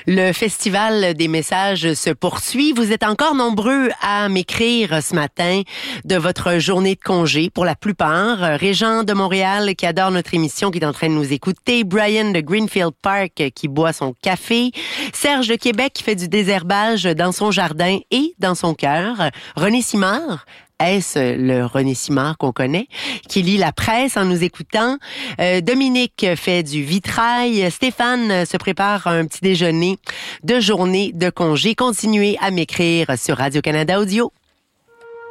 Le Festival des messages se poursuit. Vous êtes encore nombreux à m'écrire ce matin de votre journée de congé pour la plupart. Régent de Montréal qui adore notre émission, qui est en train de nous écouter. Brian de Greenfield Park qui boit son café. Serge de Québec qui fait du désherbage dans son jardin et dans son cœur. René Simard. Est-ce le René Simard qu'on connaît, qui lit la presse en nous écoutant? Dominique fait du vitrail. Stéphane se prépare un petit déjeuner de journée de congé. Continuez à m'écrire sur Radio-Canada Audio.